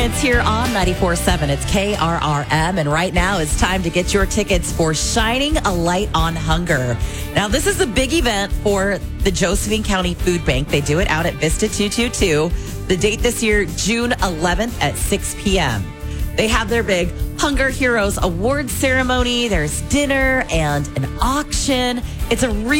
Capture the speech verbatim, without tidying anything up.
Prince here on ninety-four point seven. It's K R R M, and right now it's time to get your tickets for Shining a Light on Hunger. Now, this is a big event for the Josephine County Food Bank. They do it out at Vista two two two. The date this year, June eleventh at six p.m. They have their big Hunger Heroes Awards ceremony. There's dinner and an auction. It's a